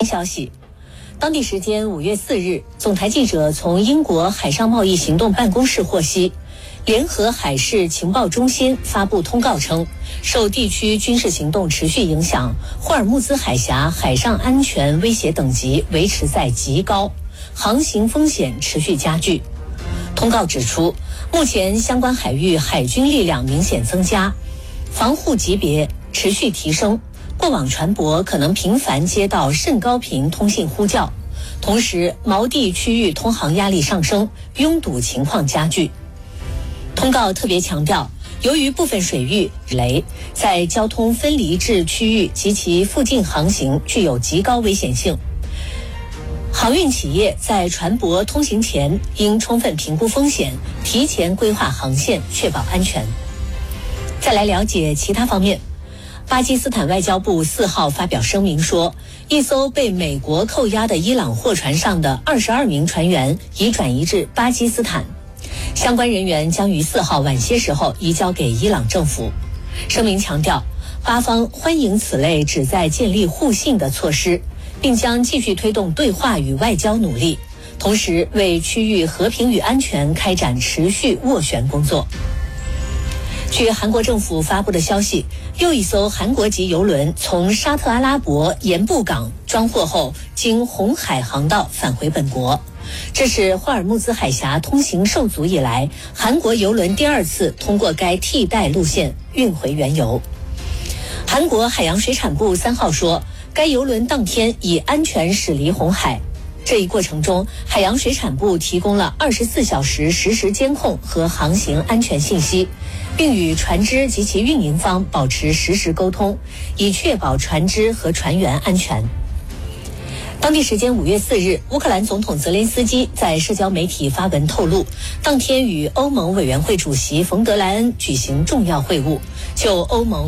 消息，当地时间5月4日，总台记者从英国海上贸易行动办公室获悉，联合海事情报中心发布通告称，受地区军事行动持续影响，霍尔木兹海峡海上安全威胁等级维持在极高，航行风险持续加剧。通告指出，目前相关海域海军力量明显增加，防护级别持续提升，过往船舶可能频繁接到甚高频通信呼叫，同时锚地区域通航压力上升，拥堵情况加剧。通告特别强调，由于部分水域雷在交通分离至区域及其附近航行具有极高危险性，航运企业在船舶通行前应充分评估风险，提前规划航线，确保安全。再来了解其他方面，巴基斯坦外交部4号发表声明说，一艘被美国扣押的伊朗货船上的22名船员已转移至巴基斯坦，相关人员将于4号晚些时候移交给伊朗政府。声明强调，巴方欢迎此类旨在建立互信的措施，并将继续推动对话与外交努力，同时为区域和平与安全开展持续斡旋工作。据韩国政府发布的消息，又一艘韩国籍邮轮从沙特阿拉伯盐布港装货后，经红海航道返回本国。这是霍尔木兹海峡通行受阻以来，韩国邮轮第2次通过该替代路线运回原油。韩国海洋水产部3号说，该邮轮当天已安全驶离红海。这一过程中，海洋水产部提供了24小时实时监控和航行安全信息，并与船只及其运营方保持实时沟通，以确保船只和船员安全。当地时间5月4日，乌克兰总统泽连斯基在社交媒体发文透露，当天与欧盟委员会主席冯德莱恩举行重要会晤，就欧盟